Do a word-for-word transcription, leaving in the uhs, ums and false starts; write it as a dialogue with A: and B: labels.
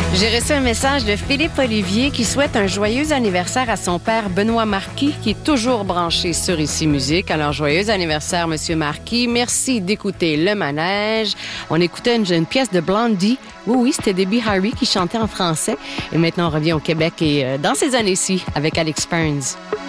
A: J'ai reçu un message de Philippe Olivier qui souhaite un joyeux anniversaire à son père Benoît Marquis, qui est toujours branché sur Ici Musique. Alors, joyeux anniversaire, Monsieur Marquis. Merci d'écouter Le Manège. On écoutait une, une pièce de Blondie. Oui, oui, c'était Debbie Harry qui chantait en français. Et maintenant, on revient au Québec et euh, dans ces années-ci avec Alex Burns.